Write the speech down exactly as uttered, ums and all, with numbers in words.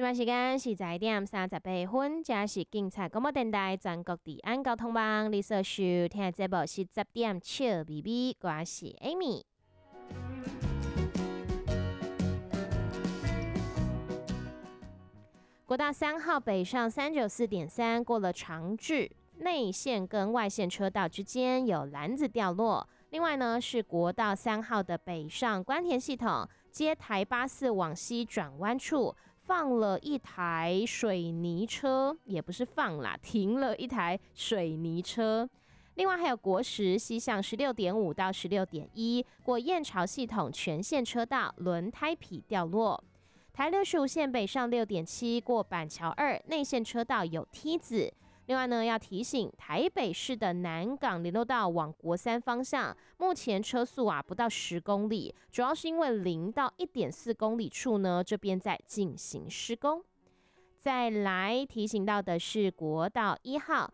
现在时间是十一点三十八分，这是警察广播电台全国治安交通网，你所收听的节目是十点笑咪咪，我是 Amy。国道三号北上三九四点三，过了长治内线跟外线车道之间有篮子掉落。另外呢，是国道三号的北上关田系统接台八四往西转弯处，放了一台水泥车，也不是放啦，停了一台水泥车。另外还有国十西向十六点五到十六点一过燕巢系统全线车道轮胎皮掉落。台六十五线北上六点七过板桥二内线车道有梯子。另外呢，要提醒台北市的南港联络道往国三方向，目前车速啊不到十公里，主要是因为零到一点四公里处呢，这边在进行施工。再来提醒到的是国道一号